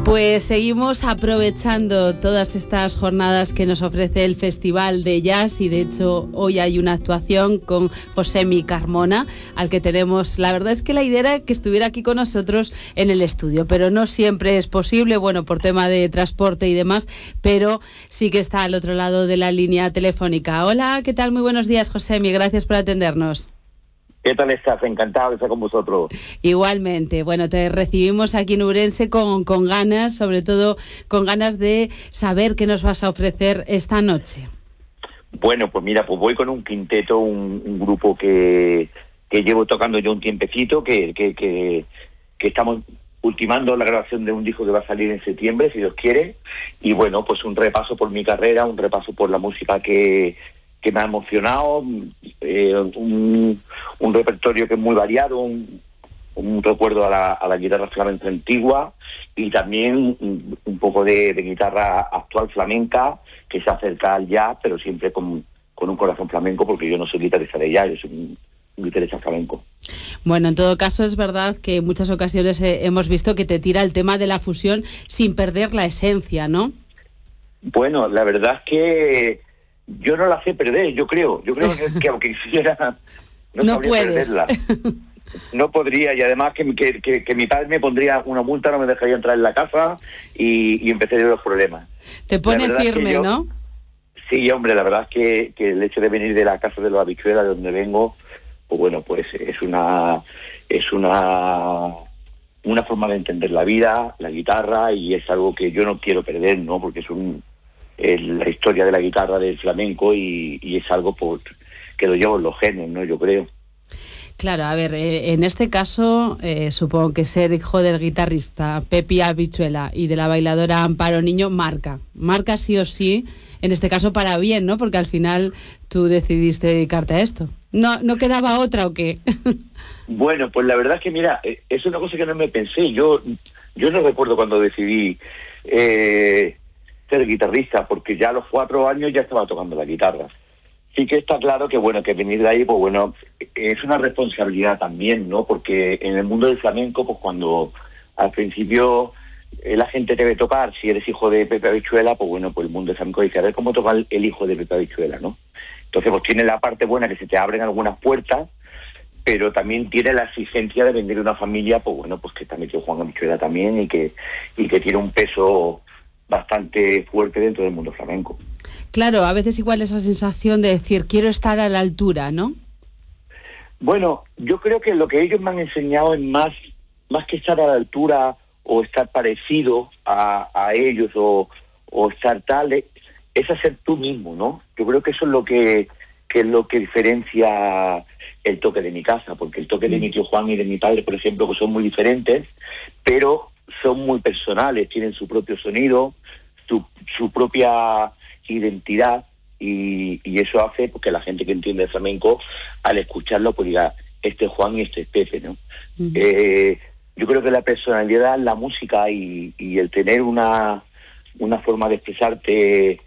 Pues seguimos aprovechando todas estas jornadas que nos ofrece el Festival de Jazz y de hecho hoy hay una actuación con Josemi Carmona, al que tenemos, la verdad es que la idea era que estuviera aquí con nosotros en el estudio, pero no siempre es posible, bueno, por tema de transporte y demás, pero sí que está al otro lado de la línea telefónica. Hola, ¿qué tal? Muy buenos días, Josemi, gracias por atendernos. ¿Qué tal estás? Encantado de estar con vosotros. Igualmente. Bueno, te recibimos aquí en Ourense con ganas, sobre todo con ganas de saber qué nos vas a ofrecer esta noche. Bueno, pues mira, pues voy con un quinteto, un grupo que llevo tocando yo un tiempecito, que estamos ultimando la grabación de un disco que va a salir en septiembre, si Dios quiere. Y bueno, pues un repaso por mi carrera, un repaso por la música que me ha emocionado, un repertorio que es muy variado, un recuerdo a la guitarra flamenca antigua y también un poco de guitarra actual flamenca que se acerca al jazz, pero siempre con un corazón flamenco, porque yo no soy guitarrista de jazz, yo soy un guitarrista flamenco. Bueno, en todo caso es verdad que en muchas ocasiones hemos visto que te tira el tema de la fusión sin perder la esencia, ¿no? Bueno, la verdad es que yo no la sé perder, yo creo que aunque quisiera no puedes perderla. No podría, y además que mi padre me pondría una multa, no me dejaría entrar en la casa y empezaría los problemas. Te pone firme, ¿no? Sí, hombre, la verdad es que el hecho de venir de la casa de los Habichuelas, de donde vengo, pues bueno, pues es una forma de entender la vida, la guitarra, y es algo que yo no quiero perder, ¿no? Porque es la historia de la guitarra del flamenco y es algo que lo llevo en los genes, ¿no? Yo creo. Claro, a ver, en este caso supongo que ser hijo del guitarrista Pepi Habichuela y de la bailadora Amparo Niño marca sí o sí, en este caso para bien, ¿no? Porque al final tú decidiste dedicarte a esto. ¿No quedaba otra o qué? Bueno, pues la verdad es que mira, es una cosa que no me pensé. Yo no recuerdo cuando decidí ser guitarrista, porque ya a los 4 años ya estaba tocando la guitarra. Sí que está claro que bueno, que venir de ahí, pues bueno, es una responsabilidad también, ¿no? Porque en el mundo del flamenco, pues cuando al principio la gente te ve tocar, si eres hijo de Pepe Habichuela, pues bueno, pues el mundo del flamenco dice, a ver cómo toca el hijo de Pepe Habichuela, ¿no? Entonces, pues tiene la parte buena que se te abren algunas puertas, pero también tiene la exigencia de venir de una familia, pues bueno, pues que está metido Juan Habichuela también y que tiene un peso bastante fuerte dentro del mundo flamenco. Claro, a veces igual esa sensación de decir, quiero estar a la altura, ¿no? Bueno, yo creo que lo que ellos me han enseñado es más que estar a la altura o estar parecido a ellos o estar tal, es hacer tú mismo, ¿no? Yo creo que eso es lo que es lo que diferencia el toque de mi casa, porque el toque de mi tío Juan y de mi padre, por ejemplo, que son muy diferentes, pero son muy personales, tienen su propio sonido, su propia identidad, y eso hace pues, que la gente que entiende el flamenco, al escucharlo, pues diga, este es Juan y este es Pepe, ¿no? Uh-huh. Yo creo que la personalidad, la música y el tener una forma de expresarte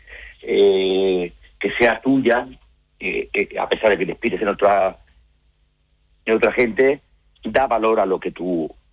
que sea tuya, a pesar de que te inspires en otra gente, da valor a lo que tú